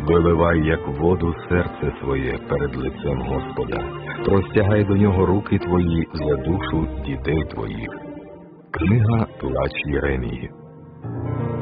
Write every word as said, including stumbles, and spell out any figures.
Виливай, як воду, серце своє перед лицем Господа. Простягай до нього руки твої за душу дітей твоїх. Книга Плач Єремії.